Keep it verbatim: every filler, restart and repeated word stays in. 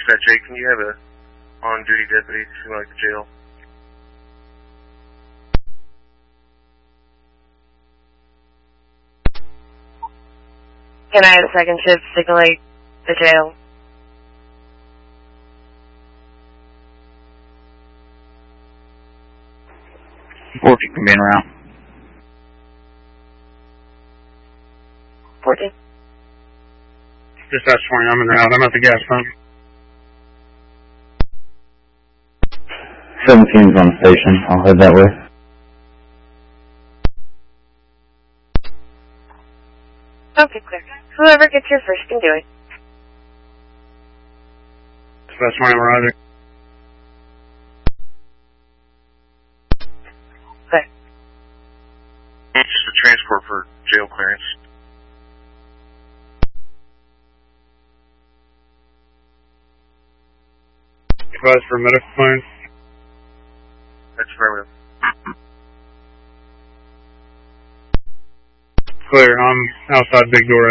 Dispatch eight, can you have a on-duty deputy to like the jail? Can I have a second shift signal eight, the jail? fourteen can be in around. fourteen. Dispatch twenty, I'm in route. I'm at the gas pump. seventeen's on the station. I'll head that way. Okay, clear. Whoever gets here first can do it. Dispatch twenty, I'm arriving. Clear. Just a transport for jail clearance. Advise for medical clearance. That's affirmative. Clear, I'm outside big door.